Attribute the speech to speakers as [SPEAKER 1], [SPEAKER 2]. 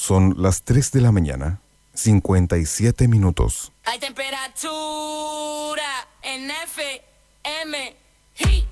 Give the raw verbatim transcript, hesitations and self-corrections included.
[SPEAKER 1] Son las tres de la mañana, cincuenta y siete minutos.
[SPEAKER 2] Hay temperatura en F M.